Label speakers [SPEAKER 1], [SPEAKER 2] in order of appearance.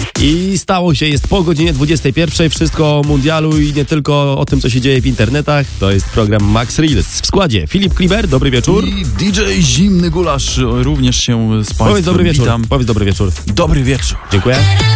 [SPEAKER 1] I stało się, jest po godzinie 21. Wszystko o mundialu i nie tylko o tym, co się dzieje w internetach. To jest program Max Reels. W składzie Filip Kliber, dobry wieczór.
[SPEAKER 2] I DJ Zimny Gulasz również się z Państwem
[SPEAKER 1] Powiedz dobry wieczór.
[SPEAKER 2] witam.
[SPEAKER 1] Powiedz dobry wieczór.
[SPEAKER 2] Dobry wieczór.
[SPEAKER 1] Dziękuję.